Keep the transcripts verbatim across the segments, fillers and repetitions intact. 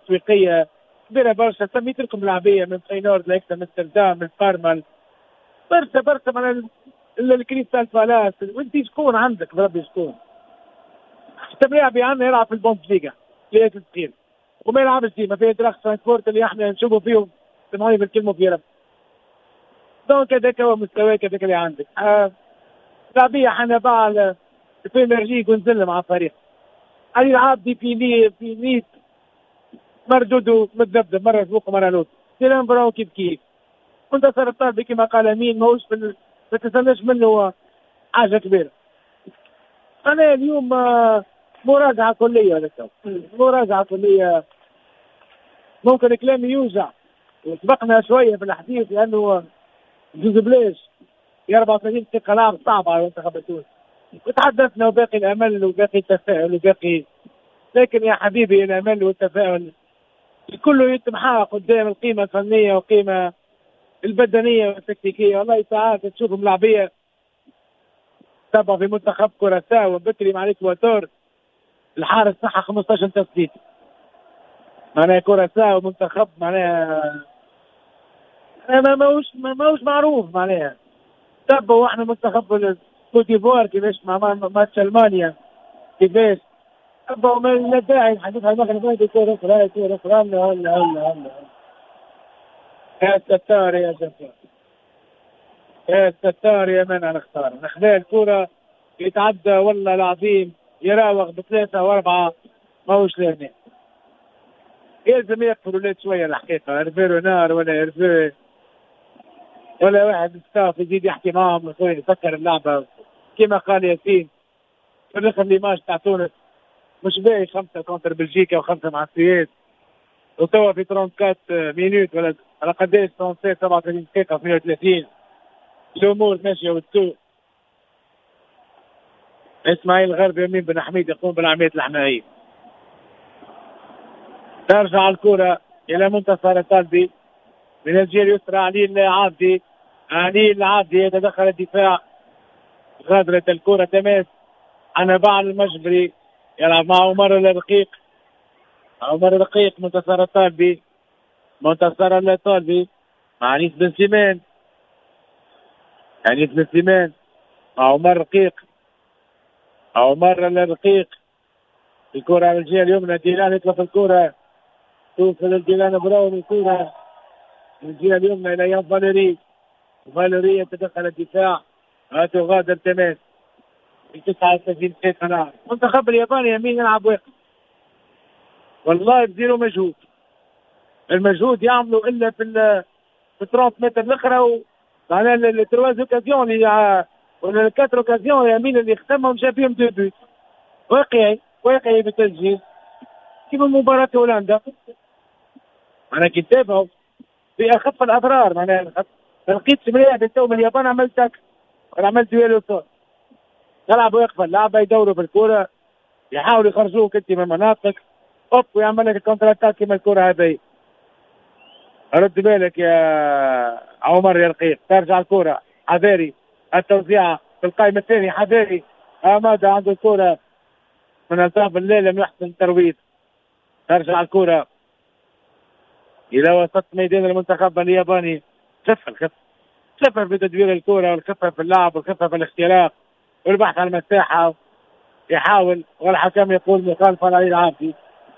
تسويقيه كبيره برشا. سميت لكم لاعبيه من فاينورد لاكس امستردام من بارمال برشا برشا من الكريستال بالاس. وانت شكون عندك بربي شكون؟ حتى لاعبي عندنا يلعب في البوندسليغا في الصغير وما يلعبش ديما في دراخ فرانكفورت اللي احنا نشوفوا فيهم سمعوني بالكلمه في رب. دونك هذاك هو مستواك هذاك اللي عندك. آه لاعبيه حنا باع في انرجيك ونزل مع الفريق. علي العابدي في ني في نيت مردود متذبذب مره فوق مره لوط. سيران براو كيف كيف. كنت صار الطالب كما قال امين ماهوش ما تستناش منه حاجه كبيره. انا اليوم مراجعه كليه للتو مراجعه كليه. ممكن كلامي يوجع وسبقنا شويه في الحديث لانه جوز بلاش في أربعة وثلاثين دقيقه لعب صعب على المنتخب التونسي وتحدثنا وباقي الامل وباقي التفاؤل وباقي. لكن يا حبيبي الامل والتفاؤل كله يتمحى قدام القيمه الفنيه والقيمه البدنيه والتكتيكيه. والله ساعات تشوفهم لاعبيه تبع في منتخب كوراساو بكري مع الاكواتور الحارس صح خمسة عشر تسديد. معناها كوراساو منتخب معناها ما ماهوش ماهوش معروف. معناها تبعوا احنا منتخب كوت ديفوار كيفاش مع ماتش المانيا كيفاش تبعوا ما داعي نحدثها المغرب هذه كوره اخرى كوره اخرى. هلا هلا هلا هلا يا ستار يا جبار يا ستار يا من نختار نخلي الكوره يتعدى والله العظيم يراوغ بثلاثه واربعه ماهوش لهنا. يلزم يقفلوا ليت شويه الحقيقه. هرفي رونار ولا هرفي ولا واحد ستاف يزيد يحكي معهم يسكر اللعبه كما قال ياسين في الاخر ليماج تاع تونس مش باقي خمسه كونتر بلجيكا وخمسه مع السويد وتوا في أربعة وثلاثين مينوت ولا على قداش سبعة وثلاثين دقيقه اثنين وثلاثين الامور ماشيه والسوق. اسماعيل الغربي يمين بن حميد يقوم بالعمليه الحمائيه. ترجع الكره الى منتصر القلبي من الجهه اليسرى. علي العابدي علي العابدي يتدخل الدفاع. غادرت الكره تماس انا باع المجبري يلعب مع عمر الرقيق. عمر الرقيق منتصر الطالبي منتصر الطالبي مع انيس بن سيمان. انيس بن سيمان مع عمر الرقيق. عمر الرقيق الكره على الجهه اليمنى. ديلان يطلق الكره توصل الديلان براون الكره من الجهه اليمنى الى يان فاليري. فاليري يتدخل الدفاع وتغادر تماس في تسعة وثلاثين دقيقه. منتخب الياباني يمين يلعب واقف والله بزيرو مجهود. المجهود يعملوا الا في ال في ثلاثين متر الاخرى معناها الترواز اوكازيون اللي ولا الكاتر اوكازيون يمين اللي ختمهم جاب فيهم دو بوت واقعي واقعي بالتسجيل كيما مباراة هولندا. انا كي نتابعوا في اخف الاضرار معناها ما لقيتش ملاعب تو من اليابان عملت تاك ولا عملت دويلو صوت. تلعب واقفه اللعبه يدوروا بالكره يحاولوا يخرجوك انت من مناطق اوب ويعمل لك الكونتر اتاك كيما الكره هذه. رد بالك يا عمر يا رقيق. ترجع الكره حذاري التوزيع في القائمه الثانيه. حذاري اماده عنده الكره من الطرف الليل لم يحسن الترويض. ترجع الكره الى وسط ميدان المنتخب الياباني. خفه الخفه خفه في تدوير الكره والخفه في اللعب والخفه في الاختراق والبحث عن المساحه. يحاول والحكم يقول مخالفه على العابدي.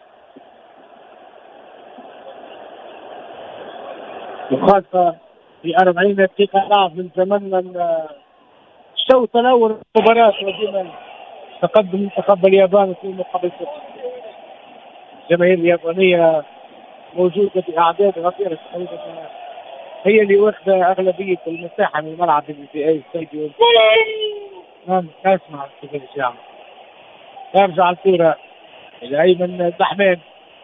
مخالفه في أربعين دقيقه لعب من زمن الشوط الاول من المباراه. وديما تقدم منتخب اليابان في مقابل الجماهير اليابانيه موجوده باعداد غفيره تقريبا هي اللي واخده اغلبيه المساحه من الملعب في اي ستاديوم. نعم اسمع كيف الشعب. ترجع الكره الى ايمن دحمان.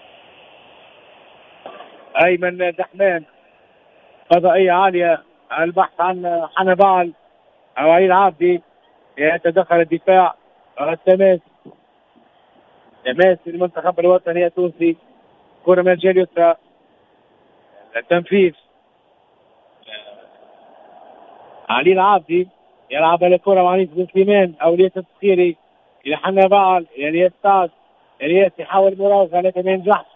ايمن دحمان قضائيه عاليه البحث عن حنبال او علي العابدي يتدخل الدفاع. التماس تماس المنتخب الوطني التونسي. كره من الجهه اليسرى التنفيذ علي العابدي يلعب الكره مع انيس بن سليمان او الياس التسخيري الى حنبال الى الياس تاج. الياس يحاول مراوغه لكن ما ينجحش.